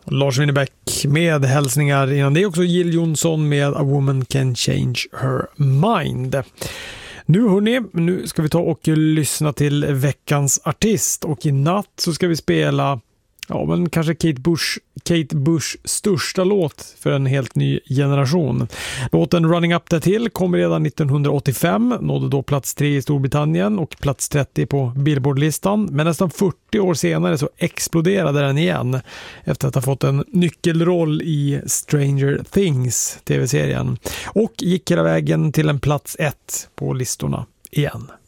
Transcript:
Lars Winnerbäck med hälsningar. Innan det också Jill Johnson med A Woman Can Change Her Mind. Nu ska vi ta och lyssna till veckans artist, och i natt så ska vi spela kanske Kate Bushs största låt för en helt ny generation. Låten Running Up That Hill kom redan 1985, nådde då plats 3 i Storbritannien och plats 30 på Billboard-listan, men nästan 40 år senare så exploderade den igen efter att ha fått en nyckelroll i Stranger Things, tv-serien, och gick hela vägen till en plats 1 på listorna igen.